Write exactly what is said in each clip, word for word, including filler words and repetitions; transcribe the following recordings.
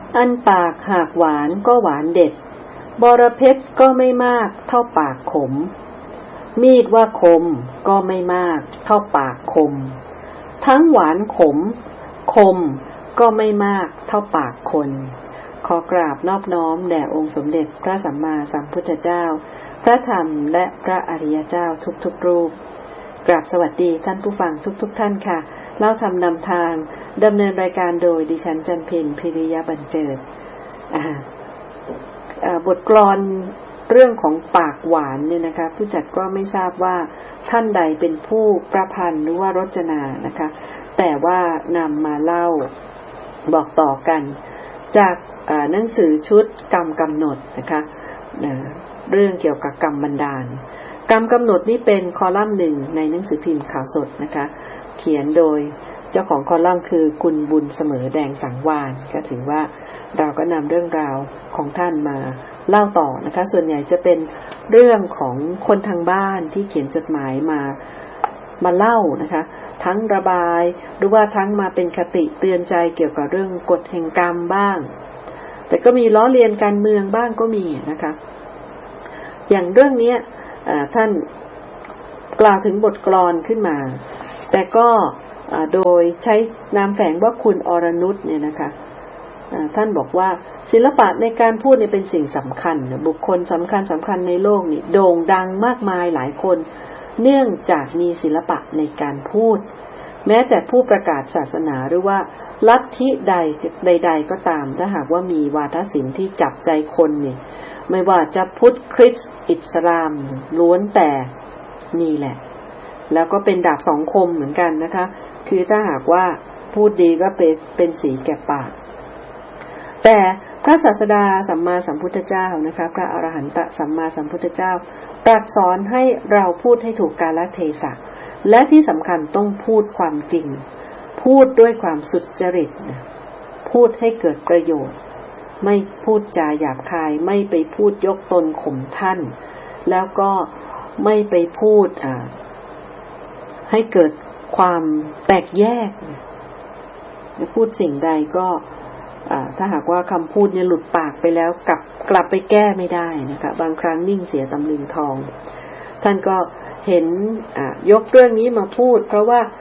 อันปากหากหวานก็หวานเด็ดบรเพชรก็ไม่มากเท่าปากขมมีดว่าคมก็ไม่มากเท่าปากคมทั้งหวานขมคมก็ไม่มากเท่าปากคนขอกราบนอบน้อมแด่องค์สมเด็จพระสัมมาสัมพุทธเจ้าพระธรรมและพระอริยเจ้าทุกๆรูปกราบสวัสดีท่านผู้ฟังทุกๆท่านค่ะเล่าธรรมนำทางดำเนินรายการโดยดิฉันจันเพ็ญพิริยบันเจิดบทกลอนเรื่องของปากหวานเนี่ยนะคะผู้จัดก็ไม่ทราบว่าท่านใดเป็นผู้ประพันธ์หรือว่ารจนานะคะแต่ว่านำมาเล่าบอกต่อกันจากหนังสือชุดกรรมกำหนดนะคะเรื่องเกี่ยวกับกรรมบันดาลกรรมกำหนดนี่เป็นคอลัมน์หนึ่งในหนังสือพิมพ์ข่าวสดนะคะเขียนโดยเจ้าของคอลัมน์คือคุณบุญเสมอแดงสังวาลก็ถือว่าเราก็นำเรื่องราวของท่านมาเล่าต่อนะคะส่วนใหญ่จะเป็นเรื่องของคนทางบ้านที่เขียนจดหมายมามาเล่านะคะทั้งระบายหรือว่าทั้งมาเป็นคติเตือนใจเกี่ยวกับเรื่องกฎแห่งกรรมบ้างแต่ก็มีล้อเลียนการเมืองบ้างก็มีนะคะอย่างเรื่องนี้ท่านกล่าวถึงบทกลอนขึ้นมาแต่ก็โดยใช้นามแฝงว่าคุณอรนุชเนี่ยนะคะท่านบอกว่าศิลปะในการพูดเนี่ยเป็นสิ่งสำคัญบุคคลสำคัญสำคัญในโลกนี่โด่งดังมากมายหลายคนเนื่องจากมีศิลปะในการพูดแม้แต่ผู้ประกาศศาสนาหรือว่าลัทธิใดใดๆก็ตามถ้าหากว่ามีวาทศิลป์ที่จับใจคนนี่ไม่ว่าจะพุทธคริสต์อิสลามล้วนแต่นี่แหละแล้วก็เป็นดาบสองคมเหมือนกันนะคะคือถ้าหากว่าพูดดีก็เป็นเป็นสีแก่ปากแต่พระศาสดาสัมมาสัมพุทธเจ้านะคะพระอรหันตสัมมาสัมพุทธเจ้าตรัสสอนให้เราพูดให้ถูกกาลเทศะและที่สำคัญต้องพูดความจริงพูดด้วยความสุจริตพูดให้เกิดประโยชน์ไม่พูดจาหยาบคายไม่ไปพูดยกตนข่มท่านแล้วก็ไม่ไปพูดอ่าให้เกิดความแตกแยกพูดสิ่งใดก็ถ้าหากว่าคำพูดเนี่ยหลุดปากไปแล้วกลับกลับไปแก้ไม่ได้นะคะบางครั้งนิ่งเสียตำลึงทองท่านก็เห็นยกเรื่องนี้มาพูดเพราะว่า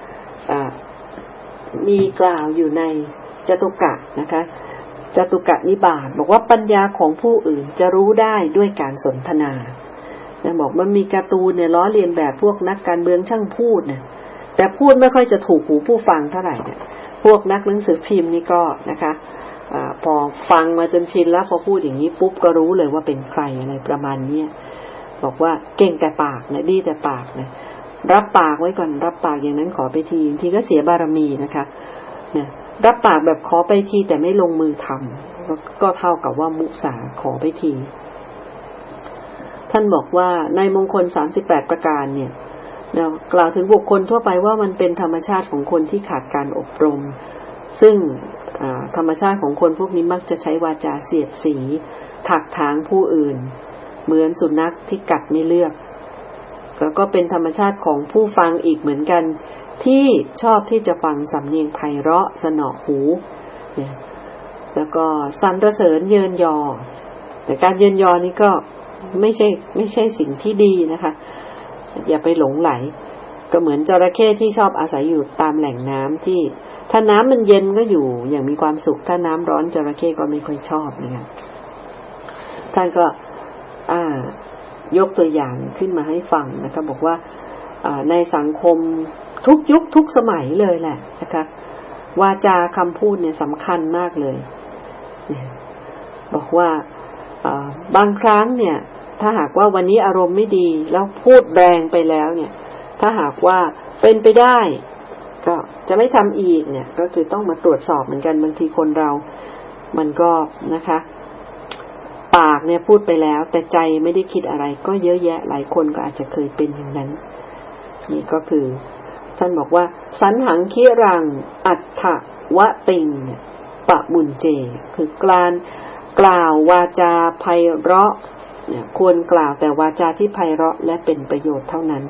มีกล่าวอยู่ในจตุกะนะคะจตุกะนิบาตบอกว่าปัญญาของผู้อื่นจะรู้ได้ด้วยการสนทนานะบอกมันมีการ์ตูนเนี่ยล้อเลียนแบบพวกนักการเมืองช่างพูดนะแต่พูดไม่ค่อยจะถูกหูผู้ฟังเท่าไหร่เนี่ยพวกนักหนังสือพิมพ์นี่ก็นะคะอ่าพอฟังมาจนชินแล้วพอพูดอย่างนี้ปุ๊บก็รู้เลยว่าเป็นใครอะไรประมาณนี้บอกว่าเก่งแต่ปากนะดีแต่ปากนะรับปากไว้ก่อนรับปากอย่างนั้นขอไปทีทีก็เสียบารมีนะคะเนี่ยรับปากแบบขอไปทีแต่ไม่ลงมือทำ ก, ก็เท่ากับว่ามุสาขอไปทีท่านบอกว่าในมงคลสามสิบแปดประการเนี่ยกล่าวถึงบุคคลทั่วไปว่ามันเป็นธรรมชาติของคนที่ขาดการอบรมซึ่งธรรมชาติของคนพวกนี้มักจะใช้วาจาเสียดสีถักถางผู้อื่นเหมือนสุนัขที่กัดไม่เลือกแล้วก็เป็นธรรมชาติของผู้ฟังอีกเหมือนกันที่ชอบที่จะฟังสำเนียงไพเราะสนอหูแล้วก็สรรเสริญเยินยอแต่การเยินยอนี่ก็ไม่ใช่ไม่ใช่สิ่งที่ดีนะคะอย่าไปหลงไหลก็เหมือนจระเข้ที่ชอบอาศัยอยู่ตามแหล่งน้ำที่ถ้าน้ำมันเย็นก็อยู่อย่างมีความสุขถ้าน้ำร้อนจระเข้ก็ไม่ค่อยชอบนะคะท่านก็อ่ายกตัวอย่างขึ้นมาให้ฟังนะคะบอกว่าในสังคมทุกยุคทุกสมัยเลยแหละนะคะวาจาคำพูดเนี่ยสำคัญมากเลยบอกว่าบางครั้งเนี่ยถ้าหากว่าวันนี้อารมณ์ไม่ดีแล้วพูดแรงไปแล้วเนี่ยถ้าหากว่าเป็นไปได้ก็จะไม่ทำอีกเนี่ยก็คือต้องมาตรวจสอบเหมือนกันบางทีคนเรามันก็นะคะปากเนี่ยพูดไปแล้วแต่ใจไม่ได้คิดอะไรก็เยอะแยะหลายคนก็อาจจะเคยเป็นอย่างนั้นนี่ก็คือท่านบอกว่าสันหังคิรังอัฏฐวติงปะบุญเจคือการกล่าววาจาไพเราะเนี่ยควรกล่าวแต่วาจาที่ไพเราะและเป็นประโยชน์เท่านั้น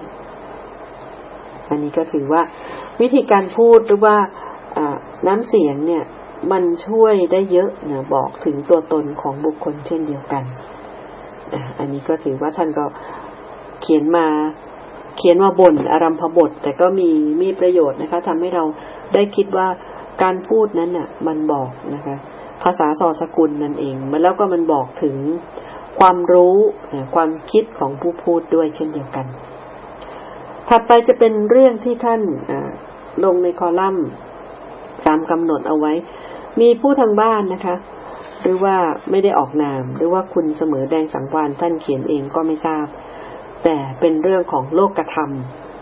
อันนี้ก็ถือว่าวิธีการพูดหรือว่าน้ำเสียงเนี่ยมันช่วยได้เยอะนะบอกถึงตัวตนของบุคคลเช่นเดียวกันอันนี้ก็ถือว่าท่านก็เขียนมาเขียนมาบนอารัมภบทแต่ก็มีมีประโยชน์นะคะทำให้เราได้คิดว่าการพูดนั้นน่ะมันบอกนะคะภาษาสอสกุลนั่นเองมันแล้วก็มันบอกถึงความรู้ความคิดของผู้พูดด้วยเช่นเดียวกันถัดไปจะเป็นเรื่องที่ท่านลงในคอลัมน์ตามกำหนดเอาไว้มีผู้ทางบ้านนะคะหรือว่าไม่ได้ออกนามหรือว่าคุณเสมอแดงสังวาลท่านเขียนเองก็ไม่ทราบแต่เป็นเรื่องของโลกธรรม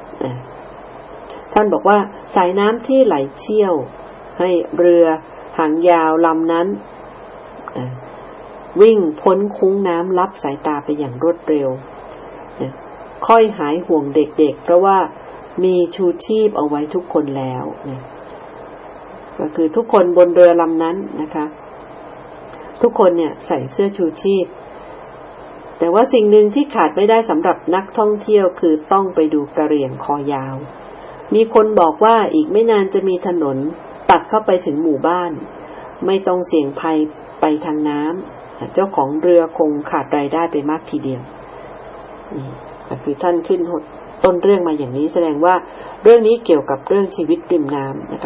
ท่านบอกว่าสายน้ำที่ไหลเชี่ยวให้เรือหางยาวลำนั้นวิ่งพ้นคุ้งน้ำลับสายตาไปอย่างรวดเร็วค่อยหายห่วงเด็กๆเพราะว่ามีชูชีพเอาไว้ทุกคนแล้วก็คือทุกคนบนเรือลำนั้นนะคะทุกคนเนี่ยใส่เสื้อชูชีพแต่ว่าสิ่งหนึ่งที่ขาดไม่ได้สำหรับนักท่องเที่ยวคือต้องไปดูกระเหรี่ยงคอยาวมีคนบอกว่าอีกไม่นานจะมีถนนตัดเข้าไปถึงหมู่บ้านไม่ต้องเสี่ยงภัยไปทางน้ำเจ้าของเรือคงขาดรายได้ไปมากทีเดียวนี่ก็คือท่านขึ้นต้นเรื่องมาอย่างนี้แสดงว่าเรื่องนี้เกี่ยวกับเรื่องชีวิตริมน้ำนะคะ